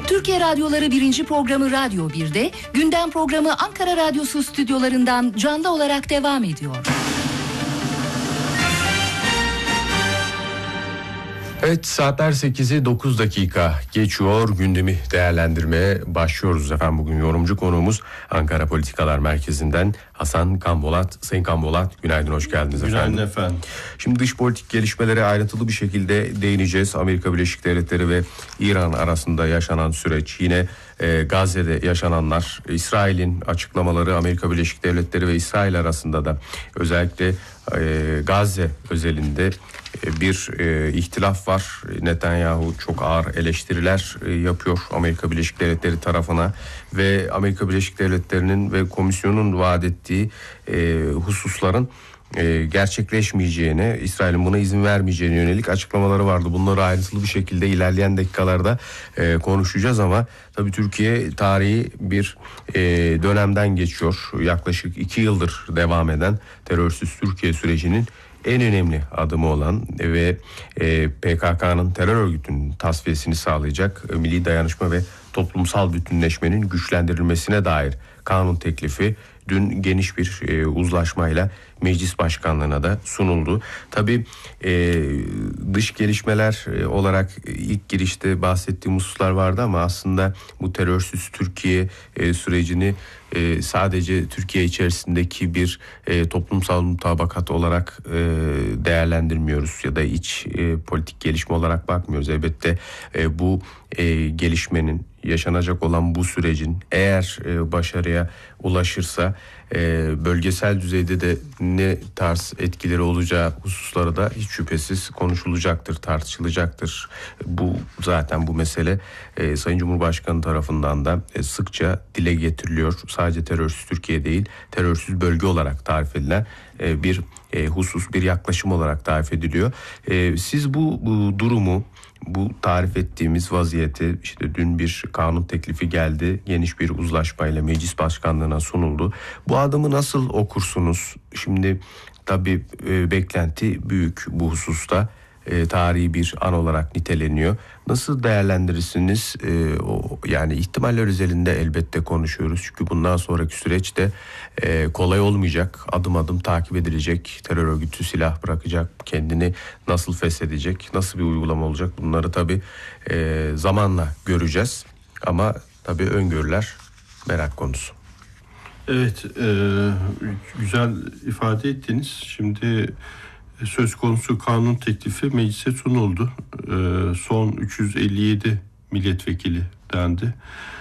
Türkiye Radyoları 1. programı Radyo 1'de, gündem programı Ankara Radyosu stüdyolarından canlı olarak devam ediyor. Evet, saatler 8'i 9 dakika geçiyor. Gündemi değerlendirmeye başlıyoruz efendim. Bugün yorumcu konuğumuz Ankara Politikalar Merkezi'nden Hasan Kanbolat. Sayın Kanbolat, günaydın, hoş geldiniz efendim. Günaydın efendim. Şimdi dış politik gelişmelere ayrıntılı bir şekilde değineceğiz. Amerika Birleşik Devletleri ve İran arasında yaşanan süreç, yine Gazze'de yaşananlar, İsrail'in açıklamaları, Amerika Birleşik Devletleri ve İsrail arasında da özellikle Gazze özelinde bir ihtilaf var. Netanyahu çok ağır eleştiriler yapıyor Amerika Birleşik Devletleri tarafına ve Amerika Birleşik Devletleri'nin ve komisyonun vaat ettiği hususların gerçekleşmeyeceğine, İsrail'in buna izin vermeyeceğine yönelik açıklamaları vardı. Bunları ayrıntılı bir şekilde ilerleyen dakikalarda konuşacağız ama tabii Türkiye tarihi bir dönemden geçiyor. Yaklaşık 2 yıldır devam eden terörsüz Türkiye sürecinin en önemli adımı olan ve PKK'nın terör örgütünün tasfiyesini sağlayacak milli dayanışma ve toplumsal bütünleşmenin güçlendirilmesine dair kanun teklifi dün geniş bir uzlaşmayla meclis başkanlığına da sunuldu. Tabii dış gelişmeler olarak ilk girişte bahsettiğim hususlar vardı ama aslında bu terörsüz Türkiye sürecini sadece Türkiye içerisindeki bir toplumsal mutabakat olarak değerlendirmiyoruz ya da iç politik gelişme olarak bakmıyoruz. Elbette bu gelişmenin, yaşanacak olan bu sürecin eğer başarıya ulaşırsa bölgesel düzeyde de ne tarz etkileri olacağı hususları da hiç şüphesiz konuşulacaktır, tartışılacaktır. Bu zaten bu mesele Sayın Cumhurbaşkanı tarafından da sıkça dile getiriliyor. Sadece terörsüz Türkiye değil, terörsüz bölge olarak tarif edilen bir husus, bir yaklaşım olarak tarif ediliyor. Siz bu durumu, bu tarif ettiğimiz vaziyeti, işte dün bir kanun teklifi geldi, geniş bir uzlaşmayla meclis başkanlığına sunuldu. Bu adımı nasıl okursunuz? Şimdi tabii beklenti büyük bu hususta. Tarihi bir an olarak niteleniyor. Nasıl değerlendirirsiniz? Yani ihtimaller özelinde elbette konuşuyoruz. Çünkü bundan sonraki süreçte kolay olmayacak. Adım adım takip edilecek. Terör örgütü silah bırakacak. Kendini nasıl feshedecek? Nasıl bir uygulama olacak? Bunları tabii zamanla göreceğiz. Ama tabii öngörüler merak konusu. Evet, güzel ifade ettiniz. Şimdi söz konusu kanun teklifi meclise sunuldu. Son 357 milletvekili dendi.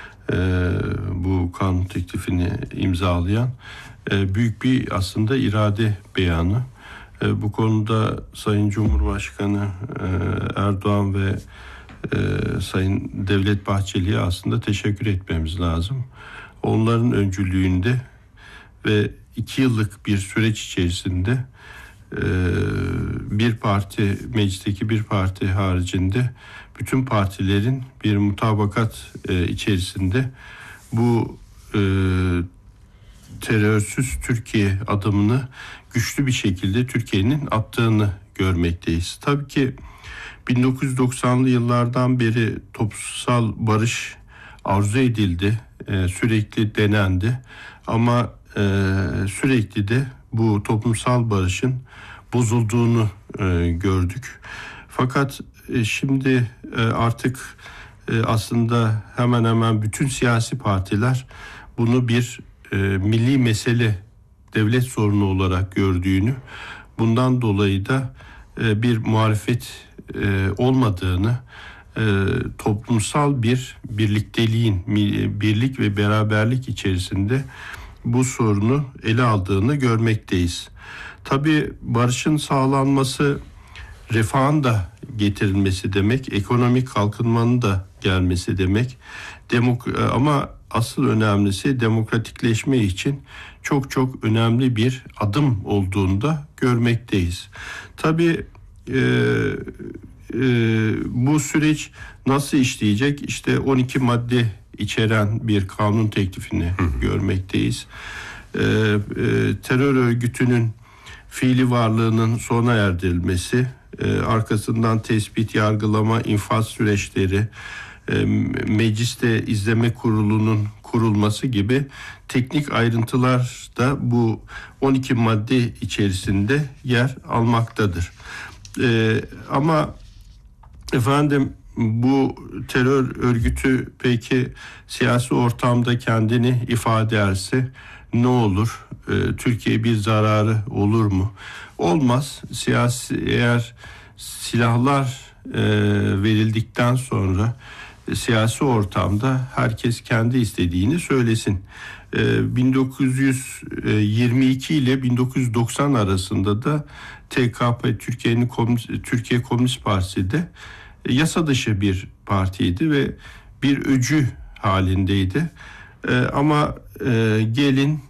Bu kanun teklifini imzalayan büyük bir aslında irade beyanı. Bu konuda Sayın Cumhurbaşkanı Erdoğan ve Sayın Devlet Bahçeli'ye aslında teşekkür etmemiz lazım. Onların öncülüğünde ve 2 yıllık bir süreç içerisinde bir parti, meclisteki bir parti haricinde bütün partilerin bir mutabakat içerisinde bu terörsüz Türkiye adımını güçlü bir şekilde Türkiye'nin attığını görmekteyiz. Tabii ki 1990'lı yıllardan beri toplumsal barış arzu edildi, sürekli denendi ama sürekli de bu toplumsal barışın bozulduğunu gördük. Fakat şimdi artık aslında hemen hemen bütün siyasi partiler bunu bir milli mesele, devlet sorunu olarak gördüğünü, bundan dolayı da bir muhalefet olmadığını, toplumsal bir birlikteliğin, birlik ve beraberlik içerisinde bu sorunu ele aldığını görmekteyiz. Tabii barışın sağlanması, refahın da getirilmesi demek, ekonomik kalkınmanın da gelmesi demek. Ama asıl önemlisi demokratikleşme için çok çok önemli bir adım olduğunu da görmekteyiz. Tabii bu süreç nasıl işleyecek? İşte 12 madde içeren bir kanun teklifini görmekteyiz. Terör örgütünün fiili varlığının sona erdirilmesi, arkasından tespit, yargılama, infaz süreçleri, mecliste izleme kurulunun kurulması gibi teknik ayrıntılar da bu 12 madde içerisinde yer almaktadır. Ama efendim, bu terör örgütü peki siyasi ortamda kendini ifade ederse ne olur? Türkiye'ye bir zararı olur mu? Olmaz. Eğer silahlar verildikten sonra siyasi ortamda herkes kendi istediğini söylesin. 1922 ile 1990 arasında da TKP, Türkiye Komünist Partisi de yasa dışı bir partiydi ve bir öcü halindeydi. Ama gelin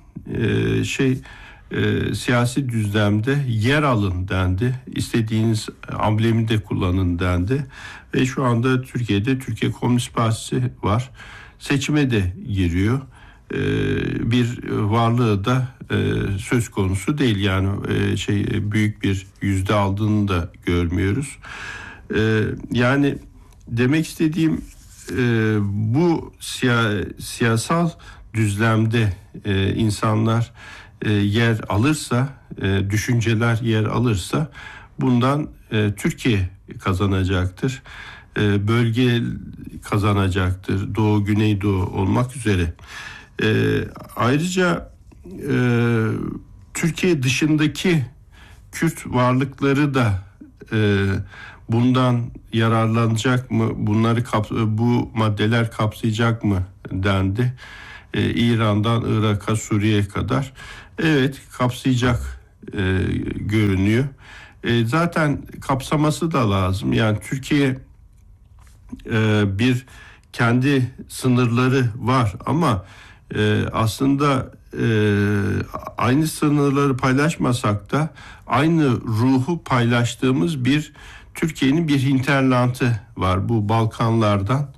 siyasi düzlemde yer alın dendi. İstediğiniz amblemi de kullanın dendi. Ve şu anda Türkiye'de Türkiye Komünist Partisi var. Seçime de giriyor. Bir varlığı da söz konusu değil. Yani büyük bir yüzde aldığını da görmüyoruz. Yani demek istediğim bu siyasal düzlemde insanlar yer alırsa, düşünceler yer alırsa bundan Türkiye kazanacaktır. Bölge kazanacaktır. Doğu, Güneydoğu olmak üzere. Ayrıca Türkiye dışındaki Kürt varlıkları da bundan yararlanacak mı? Bu maddeler kapsayacak mı dendi. İran'dan Irak'a, Suriye'ye kadar. Evet, kapsayacak görünüyor. Zaten kapsaması da lazım. Yani Türkiye bir kendi sınırları var ama aslında aynı sınırları paylaşmasak da aynı ruhu paylaştığımız bir Türkiye'nin bir hinterlandı var. Bu Balkanlardan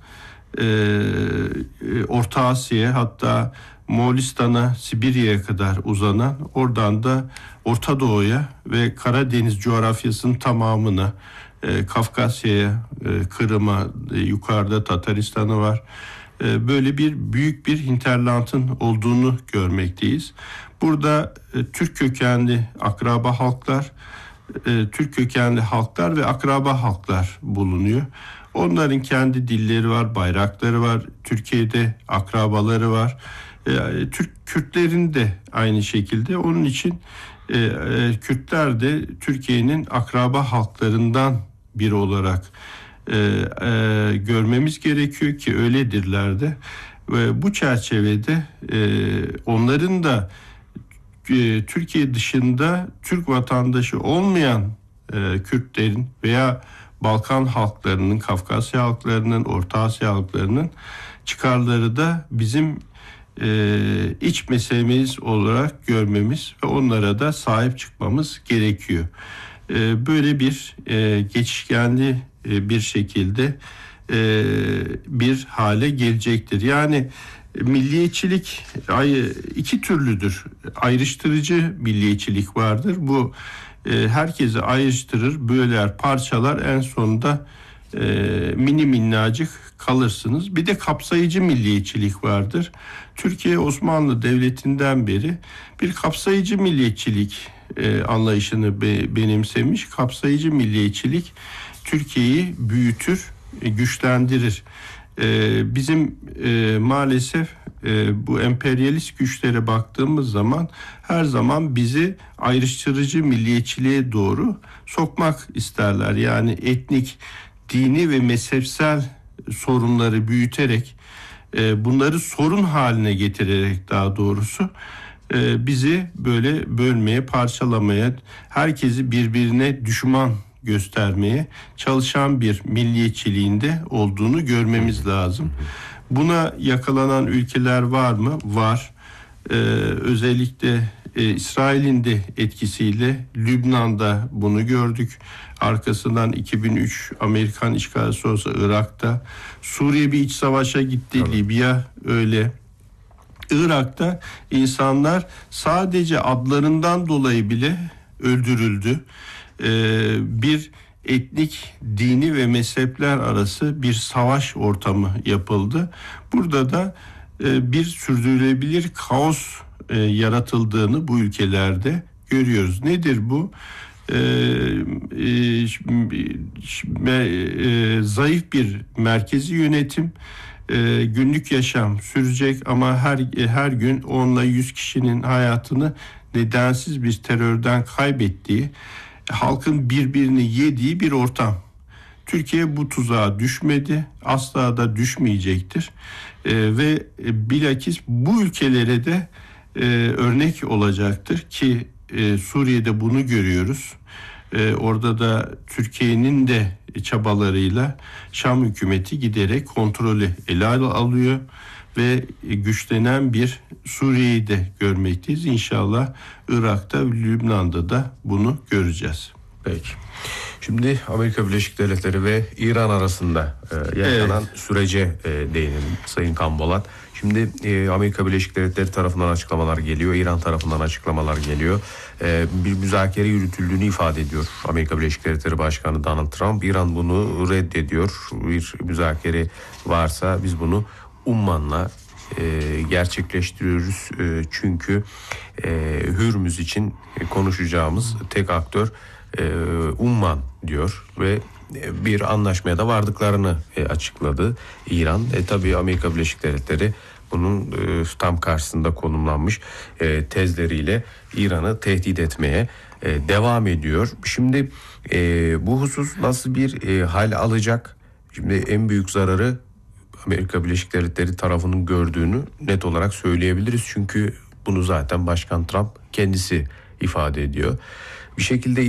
Orta Asya'ya, hatta Moğolistan'a, Sibirya'ya kadar uzanan, oradan da Orta Doğu'ya ve Karadeniz coğrafyasının tamamına, Kafkasya'ya, Kırım'a, yukarıda Tataristan'ı var. Böyle büyük bir hinterlandın olduğunu görmekteyiz. Burada Türk kökenli akraba halklar, Türk kökenli halklar ve akraba halklar bulunuyor. Onların kendi dilleri var, bayrakları var. Türkiye'de akrabaları var. Kürtlerin de aynı şekilde. Onun için Kürtler de Türkiye'nin akraba halklarından biri olarak görmemiz gerekiyor ki öyledirler de. Ve bu çerçevede onların da Türkiye dışında Türk vatandaşı olmayan Kürtlerin veya Balkan halklarının, Kafkasya halklarının, Orta Asya halklarının çıkarları da bizim iç meselemiz olarak görmemiz ve onlara da sahip çıkmamız gerekiyor. Böyle bir geçişkenli bir şekilde bir hale gelecektir. Yani milliyetçilik iki türlüdür. Ayrıştırıcı milliyetçilik vardır. Bu herkesi ayrıştırır, böler, parçalar, en sonunda mini minnacık kalırsınız. Bir de kapsayıcı milliyetçilik vardır. Türkiye Osmanlı Devleti'nden beri bir kapsayıcı milliyetçilik anlayışını benimsemiş. Kapsayıcı milliyetçilik Türkiye'yi büyütür, güçlendirir. Bizim maalesef bu emperyalist güçlere baktığımız zaman her zaman bizi ayrıştırıcı milliyetçiliğe doğru sokmak isterler. Yani etnik, dini ve mezhepsel sorunları büyüterek, bunları sorun haline getirerek daha doğrusu bizi böyle bölmeye, parçalamaya, herkesi birbirine düşman göstermeye çalışan bir milliyetçiliğinde olduğunu görmemiz lazım. Buna yakalanan ülkeler var mı? Var. Özellikle İsrail'in de etkisiyle Lübnan'da bunu gördük. Arkasından 2003 Amerikan işgali sonrası Irak'ta. Suriye bir iç savaşa gitti. Tabii. Libya öyle. Irak'ta insanlar sadece adlarından dolayı bile öldürüldü. Bir etnik, dini ve mezhepler arası bir savaş ortamı yapıldı. Burada da bir sürdürülebilir kaos yaratıldığını bu ülkelerde görüyoruz. Nedir bu? Zayıf bir merkezi yönetim, günlük yaşam sürecek ama her gün 10 ile 100 kişinin hayatını nedensiz bir terörden kaybettiği, halkın birbirini yediği bir ortam. Türkiye bu tuzağa düşmedi, asla da düşmeyecektir ve bilakis bu ülkelere de örnek olacaktır ki Suriye'de bunu görüyoruz. Orada da Türkiye'nin de çabalarıyla Şam hükümeti giderek kontrolü ele alıyor ve güçlenen bir Suriye'yi de görmekteyiz. İnşallah Irak'ta, Lübnan'da da bunu göreceğiz. Peki. Şimdi Amerika Birleşik Devletleri ve İran arasında yaşanan sürece değinelim Sayın Kambolat. Şimdi Amerika Birleşik Devletleri tarafından açıklamalar geliyor, İran tarafından açıklamalar geliyor. Bir müzakere yürütüldüğünü ifade ediyor Amerika Birleşik Devletleri Başkanı Donald Trump. İran bunu reddediyor. Bir müzakere varsa biz bunu Umman'la gerçekleştiriyoruz. Çünkü Hürmüz için konuşacağımız tek aktör Umman diyor ve bir anlaşmaya da vardıklarını açıkladı İran. Tabii Amerika Birleşik Devletleri bunun tam karşısında konumlanmış tezleriyle İran'ı tehdit etmeye devam ediyor. Şimdi bu husus nasıl bir hal alacak? Şimdi en büyük zararı Amerika Birleşik Devletleri tarafının gördüğünü net olarak söyleyebiliriz. Çünkü bunu zaten Başkan Trump kendisi ifade ediyor. Bir şekilde